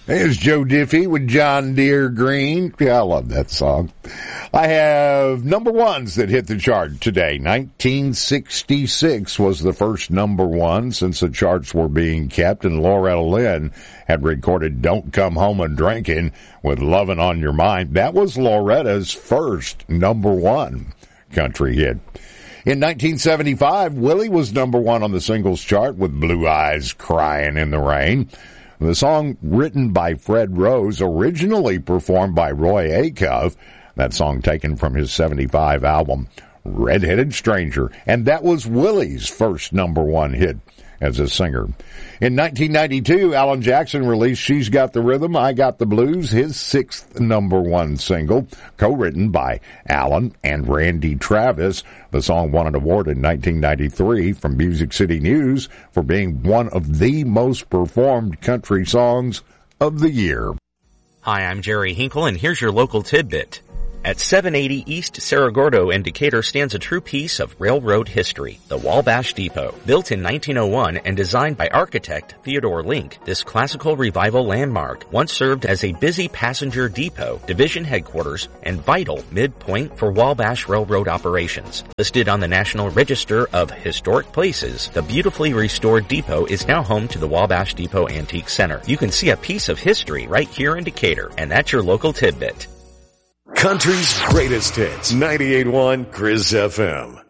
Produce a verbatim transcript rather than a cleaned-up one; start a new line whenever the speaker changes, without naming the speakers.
There's Joe Diffie with John Deere Green. Yeah, I love that song. I have number ones that hit the chart today. nineteen sixty-six was the first number one since the charts were being kept, and Loretta Lynn had recorded Don't Come Home a Drinkin' with Lovin' on Your Mind. That was Loretta's first number one country hit. In nineteen seventy-five, Willie was number one on the singles chart with Blue Eyes Crying in the Rain. The song, written by Fred Rose, originally performed by Roy Acuff. That song taken from his seventy-five album, Red-Headed Stranger. And that was Willie's first number one hit as a singer. In nineteen ninety-two, Alan Jackson released She's Got the Rhythm, I Got the Blues, his sixth number one single, co-written by Alan and Randy Travis. The song won an award in nineteen ninety-three from Music City News for being one of the most performed country songs of the year.
Hi, I'm Jerry Hinkle, and here's your local tidbit. At seven eighty East Cerro Gordo in Decatur stands a true piece of railroad history, the Wabash Depot. Built in nineteen oh one and designed by architect Theodore Link, this classical revival landmark once served as a busy passenger depot, division headquarters, and vital midpoint for Wabash Railroad operations. Listed on the National Register of Historic Places, the beautifully restored depot is now home to the Wabash Depot Antique Center. You can see a piece of history right here in Decatur, and that's your local tidbit.
Country's greatest hits, ninety-eight point one Grizz F M.